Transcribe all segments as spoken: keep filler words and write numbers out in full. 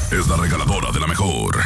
es la regaladora de la mejor.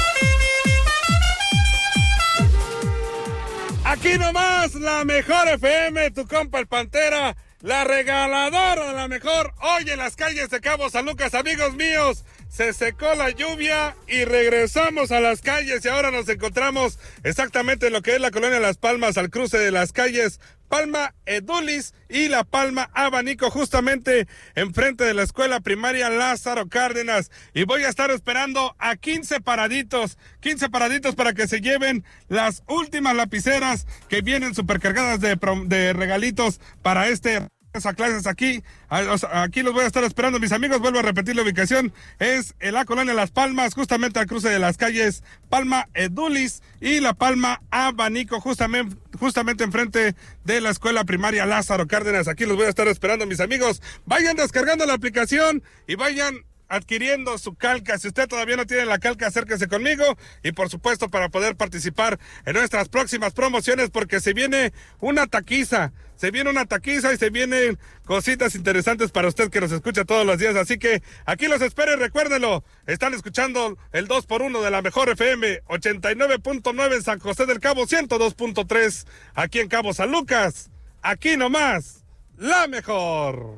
Aquí nomás, la mejor F M, tu compa el Pantera, la regaladora de la mejor. Hoy en las calles de Cabo San Lucas, amigos míos, se secó la lluvia y regresamos a las calles y ahora nos encontramos exactamente en lo que es la colonia Las Palmas, al cruce de las calles Palma Edulis y la Palma Abanico, justamente enfrente de la escuela primaria Lázaro Cárdenas. Y voy a estar esperando a quince paraditos, quince paraditos para que se lleven las últimas lapiceras que vienen supercargadas de, de regalitos para este... a clases aquí, aquí los voy a estar esperando, mis amigos. Vuelvo a repetir la ubicación, es en la colonia Las Palmas, justamente al cruce de las calles Palma Edulis y la Palma Abanico, justamente, justamente enfrente de la escuela primaria Lázaro Cárdenas. Aquí los voy a estar esperando, mis amigos. Vayan descargando la aplicación y vayan adquiriendo su calca. Si usted todavía no tiene la calca, acérquese conmigo y por supuesto para poder participar en nuestras próximas promociones, porque se viene una taquiza, se viene una taquiza y se vienen cositas interesantes para usted que nos escucha todos los días, así que aquí los espero y recuérdenlo, están escuchando el dos por uno de la mejor F M, ochenta y nueve punto nueve en San José del Cabo, ciento dos punto tres aquí en Cabo San Lucas. Aquí nomás, la mejor.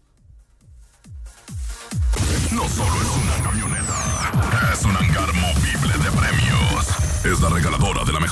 No solo es una camioneta, es un hangar movible de premios. Es la regaladora de la mejor.